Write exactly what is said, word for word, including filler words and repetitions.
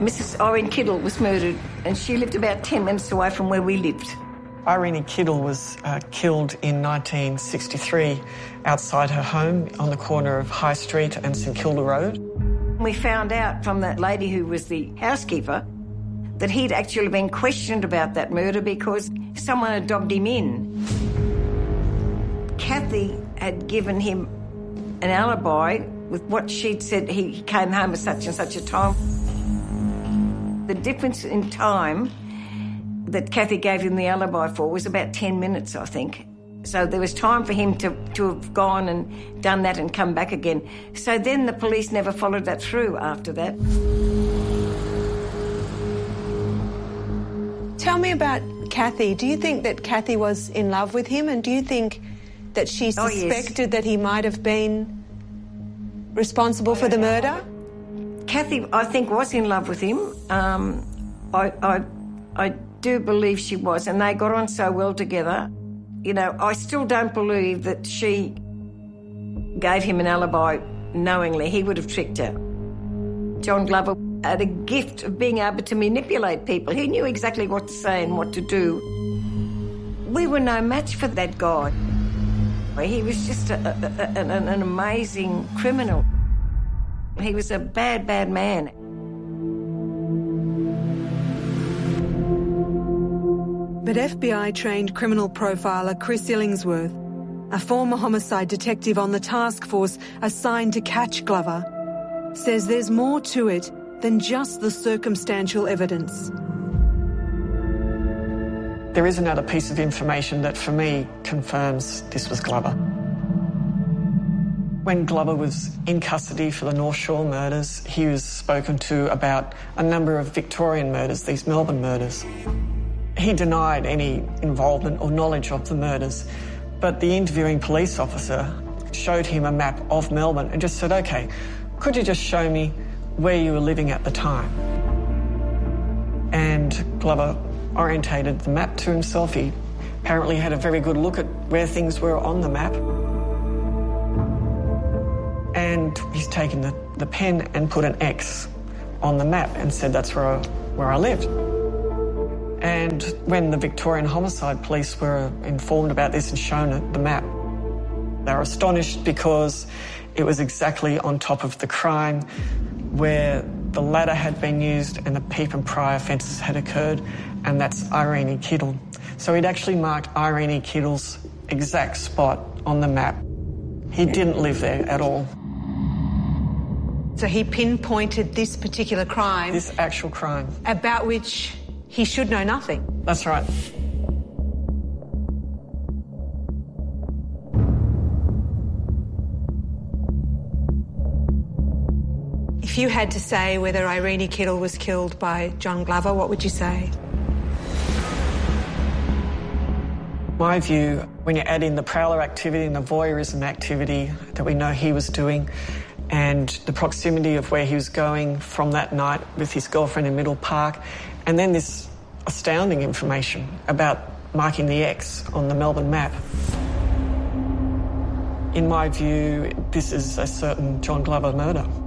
Missus Irene Kittle was murdered, and she lived about ten minutes away from where we lived. Irene Kittle was uh, killed in nineteen sixty-three outside her home on the corner of High Street and St Kilda Road. We found out from that lady who was the housekeeper that he'd actually been questioned about that murder because someone had dobbed him in. Kathy had given him an alibi with what she'd said he came home at such and such a time. The difference in time that Kathy gave him the alibi for was about ten minutes, I think. So there was time for him to, to have gone and done that and come back again. So then the police never followed that through after that. Tell me about Kathy. Do you think that Kathy was in love with him, and do you think that she suspected oh, yes. that he might have been responsible for the murder? Kathy, I think, was in love with him. Um, I, I, I do believe she was, and they got on so well together. You know, I still don't believe that she gave him an alibi knowingly. He would have tricked her. John Glover had a gift of being able to manipulate people. He knew exactly what to say and what to do. We were no match for that guy. He was just a, a, a, an, an amazing criminal. He was a bad, bad man. But F B I-trained criminal profiler Chris Illingsworth, a former homicide detective on the task force assigned to catch Glover, says there's more to it than just the circumstantial evidence. There is another piece of information that, for me, confirms this was Glover. When Glover was in custody for the North Shore murders, he was spoken to about a number of Victorian murders, these Melbourne murders. He denied any involvement or knowledge of the murders, but the interviewing police officer showed him a map of Melbourne and just said, OK, could you just show me where you were living at the time? And Glover orientated the map to himself. He apparently had a very good look at where things were on the map. And he's taken the, the pen and put an X on the map and said that's where I, where I lived. And when the Victorian Homicide Police were informed about this and shown the map, they were astonished because it was exactly on top of the crime where the ladder had been used and the peep and pry offences had occurred, and that's Irene Kittle. So he'd actually marked Irene Kittle's exact spot on the map. He didn't live there at all. So he pinpointed this particular crime? This actual crime. About which he should know nothing? That's right. If you had to say whether Irene Kittle was killed by John Glover, what would you say? My view, when you add in the prowler activity and the voyeurism activity that we know he was doing, and the proximity of where he was going from that night with his girlfriend in Middle Park, and then this astounding information about marking the X on the Melbourne map. In my view, this is a certain John Glover murder.